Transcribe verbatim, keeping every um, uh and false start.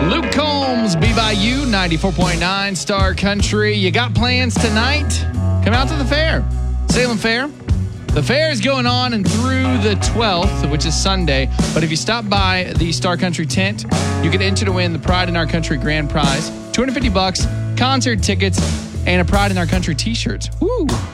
Luke Combs, Be By You, ninety-four point nine Star Country. You got plans tonight? Come out to the fair. Salem Fair. The fair is going on and through the twelfth, which is Sunday. But if you stop by the Star Country tent, you can enter to win the Pride in Our Country grand prize, two hundred fifty bucks, concert tickets, and a Pride in Our Country t-shirt. Woo!